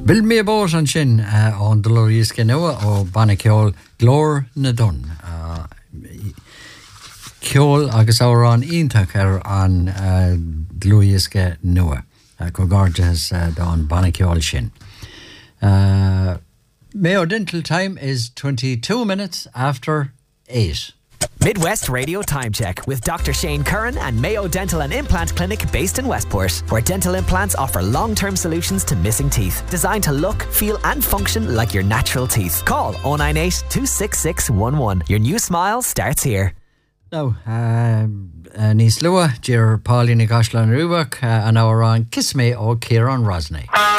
Bil mé bós an sin an dolóríosce nua ó banna ceol glór na dun. Ceol agus árán ítach an dolóríosce nua. Go gorgeous don banna ceol sin. Mayo Dental time is 22 minutes after 8. Midwest Radio Time Check with Dr. Shane Curran and Mayo Dental and Implant Clinic based in Westport, where dental implants offer long-term solutions to missing teeth, designed to look, feel and function like your natural teeth. Call 098 266 11. Your new smile starts here. Now, Nís Lua, Ger Pauline Gashlan Rubach, and our on Kiss Me or Kieran Rosney.